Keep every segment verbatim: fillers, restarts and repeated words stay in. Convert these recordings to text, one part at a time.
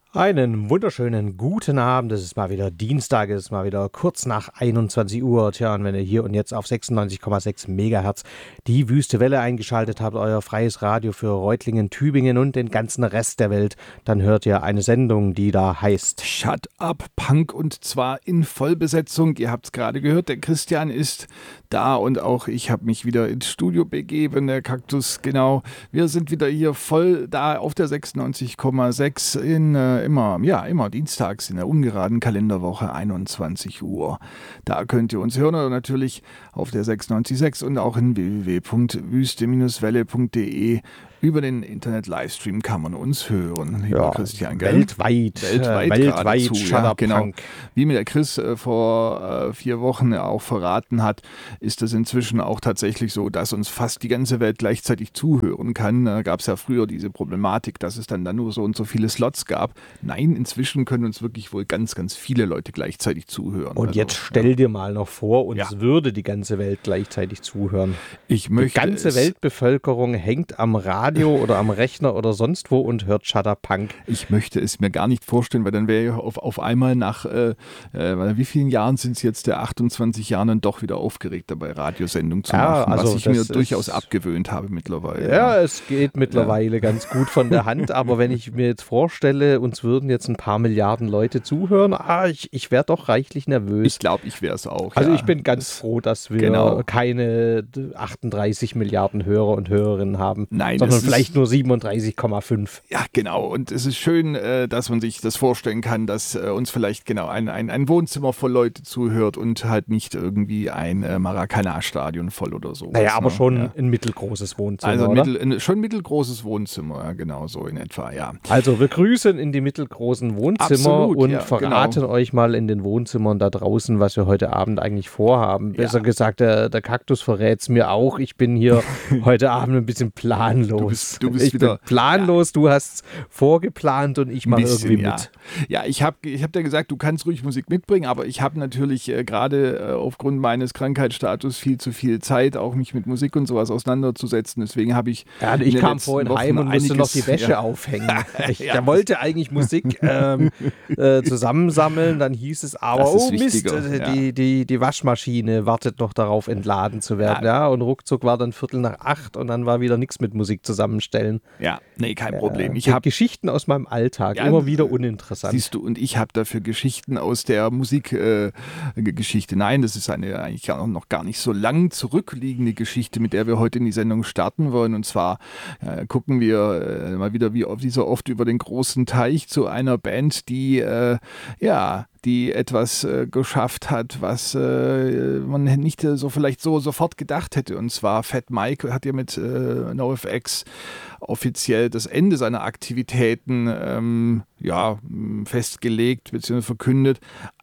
Einen wunderschönen guten Abend. Es ist mal wieder Dienstag, es ist mal wieder kurz nach einundzwanzig Uhr. Tja, und wenn ihr hier und jetzt auf sechsundneunzig Komma sechs Megahertz die Wüste Welle eingeschaltet habt, euer freies Radio für Reutlingen, Tübingen und den ganzen Rest der Welt, dann hört ihr eine Sendung, die da heißt Shut Up Punk, und zwar in Vollbesetzung. Ihr habt es gerade gehört, der Christian ist da und auch ich habe mich wieder ins Studio begeben, der Kaktus, genau. Wir sind wieder hier voll da auf der sechsundneunzig Komma sechs in äh, immer, ja, immer dienstags in der ungeraden Kalenderwoche einundzwanzig Uhr. Da könnt ihr uns hören, oder natürlich auf der sechsundneunzig Komma sechs und auch in w w w punkt wüste welle punkt de. Über den Internet-Livestream kann man uns hören, lieber ja, Christian. Gell? Weltweit. Weltweit, äh, weltweit Shut Up ja, genau. Punk. Wie mir der Chris äh, vor äh, vier Wochen auch verraten hat, ist es inzwischen auch tatsächlich so, dass uns fast die ganze Welt gleichzeitig zuhören kann. Da gab es ja früher diese Problematik, dass es dann, dann nur so und so viele Slots gab. Nein, inzwischen können uns wirklich wohl ganz, ganz viele Leute gleichzeitig zuhören. Und also, jetzt stell ja. dir mal noch vor, uns Ja. würde die ganze Welt gleichzeitig zuhören. Ich möchte Die ganze es, Weltbevölkerung hängt am Radio oder am Rechner oder sonst wo und hört Shut Up Punk. Ich möchte es mir gar nicht vorstellen, weil dann wäre ja auf, auf einmal nach, äh, äh, wie vielen Jahren sind es jetzt, der achtundzwanzig Jahren, dann doch wieder aufgeregt dabei, Radiosendung zu Ja, machen, also was ich mir das durchaus ist- abgewöhnt habe mittlerweile. Ja, es geht mittlerweile ganz gut von der Hand, aber wenn ich mir jetzt vorstelle, uns würden jetzt ein paar Milliarden Leute zuhören, ah, ich, ich wäre doch reichlich nervös. Ich glaube, ich wäre es auch. Also ja. ich bin ganz Das- froh, dass wir genau. keine achtunddreißig Milliarden Hörer und Hörerinnen haben, Nein, sondern das vielleicht ist- nur siebenunddreißig Komma fünf. Ja, genau. Und es ist schön, äh, dass man sich das vorstellen kann, dass äh, uns vielleicht genau ein, ein, ein Wohnzimmer voll Leute zuhört und halt nicht irgendwie ein äh, Maracanã-Stadion voll oder so. Naja, aber schon Ja. ein mittelgroßes Wohnzimmer, Also ein oder? mittel, ein, schon mittelgroßes Wohnzimmer, ja, genau so in etwa, ja. Also wir grüßen in die mittelgroßen Wohnzimmer Absolut, und ja, verraten genau. euch mal in den Wohnzimmern da draußen, was wir heute Abend eigentlich vorhaben. Ja. Besser gesagt, der, der Kaktus verrät es mir auch. Ich bin hier heute Abend ein bisschen planlos. Du bist- du bist ich wieder- bin planlos, du hast vorgeplant und ich Ein mache bisschen, irgendwie ja. mit. Ja, ich habe ich hab dir gesagt, du kannst ruhig Musik mitbringen, aber ich habe natürlich äh, gerade äh, aufgrund meines Krankheitsstatus viel zu viel Zeit, auch mich mit Musik und sowas auseinanderzusetzen. Deswegen habe ich Ja, in ich den kam letzten vorhin Wochen heim und musste noch einiges- die Wäsche ja. aufhängen. Ich Ja. der wollte eigentlich Musik ähm, äh, zusammensammeln, dann hieß es aber, Das ist oh Mist, wichtiger, äh, ja. die, die, die Waschmaschine wartet noch darauf, entladen zu werden. Ja. Ja. und ruckzuck war dann Viertel nach acht und dann war wieder nichts mit Musik zusammenstellen. Ja, nee, kein Problem. Ich Äh, habe Geschichten aus meinem Alltag, Ja, immer wieder uninteressant. Siehst du, und ich habe dafür Geschichten aus der Musikgeschichte. Äh, Geschichte. Nein, das ist eine eigentlich gar noch, noch gar nicht so lang zurückliegende Geschichte, mit der wir heute in die Sendung starten wollen. Und zwar äh, gucken wir äh, mal wieder, wie, oft- wie so oft, über den großen Teich zu einer Band, die äh, ja die etwas äh, geschafft hat, was äh, man nicht äh, so vielleicht so sofort gedacht hätte. Und zwar Fat Mike hat ja mit äh, NoFX offiziell das Ende seiner Aktivitäten ähm, ja, m, festgelegt bzw. verkündet.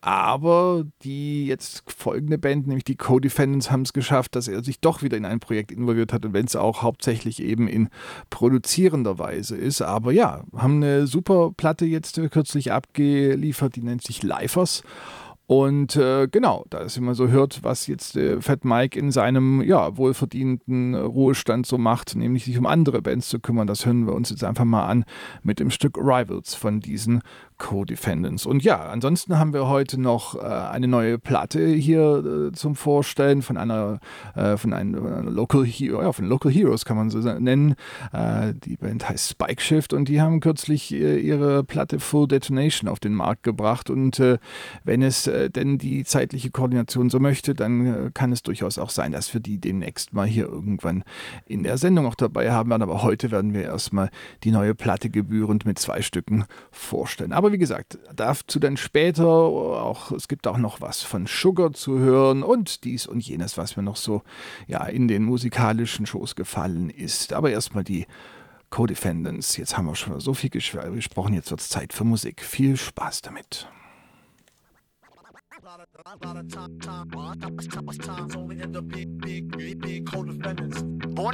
Aber die jetzt folgende Band, nämlich die Co-Defendants, haben es geschafft, dass er sich doch wieder in ein Projekt involviert hat, und wenn es auch hauptsächlich eben in produzierender Weise ist. Aber ja, haben eine super Platte jetzt äh, kürzlich abgeliefert, die nennt sich Lifers. Und äh, genau, da ist immer so hört, was jetzt äh, Fat Mike in seinem ja, wohlverdienten Ruhestand so macht, nämlich sich um andere Bands zu kümmern. Das hören wir uns jetzt einfach mal an mit dem Stück Rivals von diesen Co-Defendants. Und ja, ansonsten haben wir heute noch äh, eine neue Platte hier äh, zum Vorstellen von einer äh, von einem äh, Local Hero, ja, von Local Heroes kann man so nennen. Äh, die Band heißt Spike Shift und die haben kürzlich äh, ihre Platte Full Detonation auf den Markt gebracht. Und äh, wenn es äh, denn die zeitliche Koordination so möchte, dann äh, kann es durchaus auch sein, dass wir die demnächst mal hier irgendwann in der Sendung auch dabei haben werden. Aber heute werden wir erstmal die neue Platte gebührend mit zwei Stücken vorstellen. Aber wie gesagt, dazu dann später auch, es gibt auch noch was von Sugar zu hören und dies und jenes, was mir noch so ja, in den musikalischen Shows gefallen ist. Aber erstmal die Co-Defendants. Jetzt haben wir schon so viel gesch- gesprochen, jetzt wird es Zeit für Musik. Viel Spaß damit. Lot of time, time, time, time, time, so we end up big, big, big, big co-defendants. Born